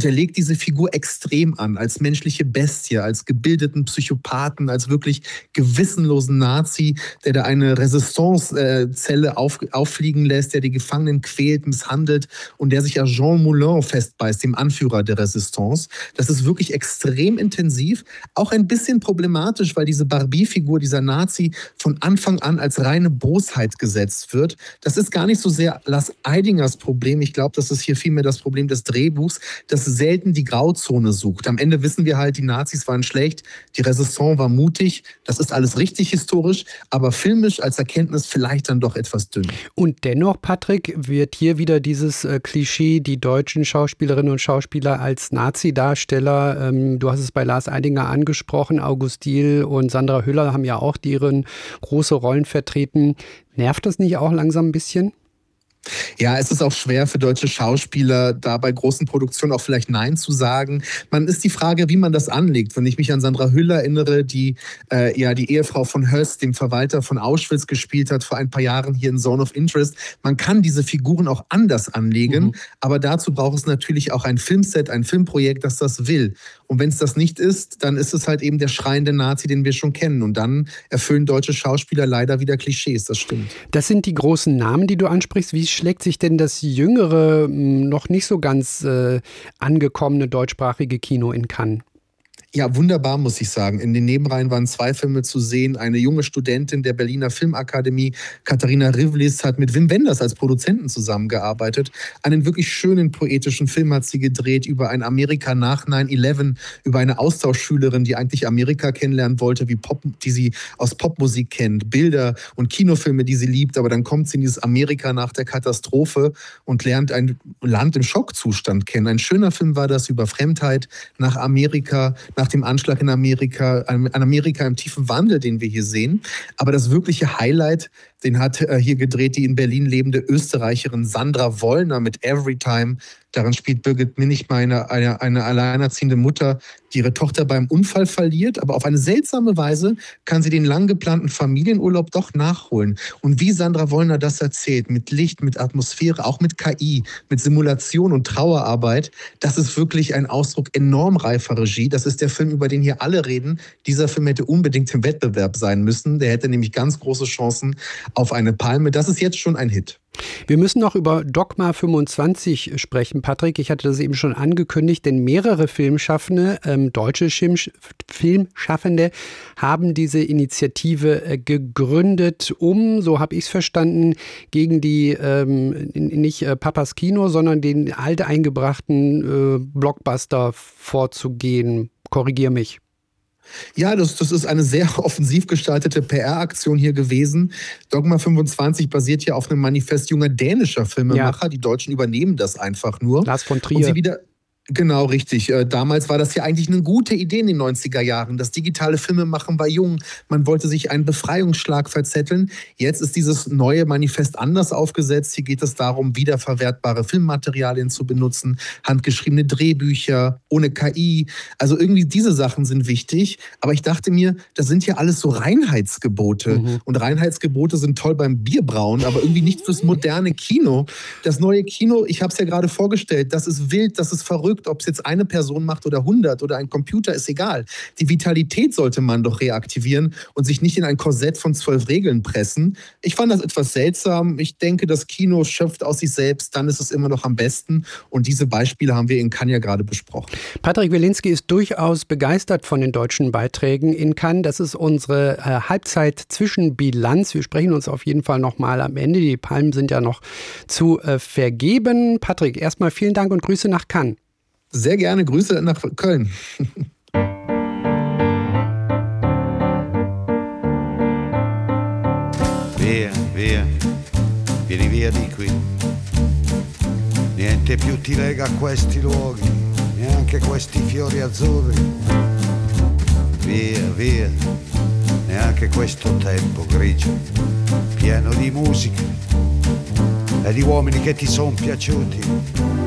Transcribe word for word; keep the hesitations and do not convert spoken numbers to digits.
Und er legt diese Figur extrem an, als menschliche Bestie, als gebildeten Psychopathen, als wirklich gewissenlosen Nazi, der da eine Resistancezelle auf, auffliegen lässt, der die Gefangenen quält, misshandelt und der sich ja Jean Moulin festbeißt, dem Anführer der Resistance. Das ist wirklich extrem intensiv, auch ein bisschen problematisch, weil diese Barbie-Figur, dieser Nazi, von Anfang an als reine Bosheit gesetzt wird. Das ist gar nicht so sehr Lars Eidingers Problem. Ich glaube, das ist hier vielmehr das Problem des Drehbuchs, das selten die Grauzone sucht. Am Ende wissen wir halt, die Nazis waren schlecht, die Resistance war mutig. Das ist alles richtig historisch, aber filmisch als Erkenntnis vielleicht dann doch etwas dünn. Und dennoch, Patrick, wird hier wieder dieses äh, Klischee, die deutschen Schauspielerinnen und Schauspieler als Nazi-Darsteller, ähm, du hast es bei Lars Eidinger angesprochen, August Diehl und Sandra Hüller haben ja auch deren große Rollen vertreten. Nervt das nicht auch langsam ein bisschen? Ja, es ist auch schwer für deutsche Schauspieler, da bei großen Produktionen auch vielleicht Nein zu sagen. Man ist die Frage, wie man das anlegt. Wenn ich mich an Sandra Hüller erinnere, die äh, ja die Ehefrau von Höss, dem Verwalter von Auschwitz, gespielt hat vor ein paar Jahren hier in Zone of Interest. Man kann diese Figuren auch anders anlegen, mhm. aber dazu braucht es natürlich auch ein Filmset, ein Filmprojekt, das das will. Und wenn es das nicht ist, dann ist es halt eben der schreiende Nazi, den wir schon kennen. Und dann erfüllen deutsche Schauspieler leider wieder Klischees, das stimmt. Das sind die großen Namen, die du ansprichst. Wie schlägt sich denn das jüngere, noch nicht so ganz äh, angekommene deutschsprachige Kino in Cannes? Ja, wunderbar, muss ich sagen. In den Nebenreihen waren zwei Filme zu sehen. Eine junge Studentin der Berliner Filmakademie, Katharina Rivlis, hat mit Wim Wenders als Produzenten zusammengearbeitet. Einen wirklich schönen poetischen Film hat sie gedreht über ein Amerika nach neun elf, über eine Austauschschülerin, die eigentlich Amerika kennenlernen wollte, wie Pop, die sie aus Popmusik kennt, Bilder und Kinofilme, die sie liebt. Aber dann kommt sie in dieses Amerika nach der Katastrophe und lernt ein Land im Schockzustand kennen. Ein schöner Film war das über Fremdheit nach Amerika, nach nach dem Anschlag in Amerika, an Amerika im tiefen Wandel, den wir hier sehen. Aber das wirkliche Highlight, den hat äh, hier gedreht die in Berlin lebende Österreicherin Sandra Wollner mit Everytime. Darin spielt Birgit Minichma eine, eine, eine alleinerziehende Mutter, die ihre Tochter beim Unfall verliert. Aber auf eine seltsame Weise kann sie den lang geplanten Familienurlaub doch nachholen. Und wie Sandra Wollner das erzählt, mit Licht, mit Atmosphäre, auch mit K I, mit Simulation und Trauerarbeit, das ist wirklich ein Ausdruck enorm reifer Regie. Das ist der Film, über den hier alle reden. Dieser Film hätte unbedingt im Wettbewerb sein müssen. Der hätte nämlich ganz große Chancen auf eine Palme. Das ist jetzt schon ein Hit. Wir müssen noch über Dogma fünfundzwanzig sprechen, Patrick. Ich hatte das eben schon angekündigt, denn mehrere Filmschaffende, ähm, deutsche Filmschaffende, haben diese Initiative äh, gegründet, um, so habe ich es verstanden, gegen die, ähm, nicht äh, Papas Kino, sondern den alteingebrachten äh, Blockbuster vorzugehen. Korrigier mich. Ja, das, das ist eine sehr offensiv gestaltete P R-Aktion hier gewesen. Dogma fünfundzwanzig basiert ja auf einem Manifest junger dänischer Filmemacher. Ja. Die Deutschen übernehmen das einfach nur. Lars von Trier. Und sie wieder Genau, richtig. Damals war das ja eigentlich eine gute Idee in den neunziger Jahren. Das digitale Filmemachen war jung. Man wollte sich einen Befreiungsschlag verzetteln. Jetzt ist dieses neue Manifest anders aufgesetzt. Hier geht es darum, wiederverwertbare Filmmaterialien zu benutzen, handgeschriebene Drehbücher, ohne K I. Also irgendwie diese Sachen sind wichtig. Aber ich dachte mir, das sind ja alles so Reinheitsgebote. Mhm. Und Reinheitsgebote sind toll beim Bierbrauen, aber irgendwie nicht fürs moderne Kino. Das neue Kino, ich habe es ja gerade vorgestellt, das ist wild, das ist verrückt. Ob es jetzt eine Person macht oder hundert oder ein Computer, ist egal. Die Vitalität sollte man doch reaktivieren und sich nicht in ein Korsett von zwölf Regeln pressen. Ich fand das etwas seltsam. Ich denke, das Kino schöpft aus sich selbst, dann ist es immer noch am besten. Und diese Beispiele haben wir in Cannes ja gerade besprochen. Patrick Wilinski ist durchaus begeistert von den deutschen Beiträgen in Cannes. Das ist unsere äh, Halbzeit-Zwischenbilanz. Wir sprechen uns auf jeden Fall noch mal am Ende. Die Palmen sind ja noch zu äh, vergeben. Patrick, erstmal vielen Dank und Grüße nach Cannes. Sehr gerne, Grüße nach Köln. Via, via, vieni via di qui. Niente più ti lega a questi luoghi, neanche questi fiori azzurri. Via, via, neanche questo tempo grigio, pieno di musica e di uomini che ti son piaciuti.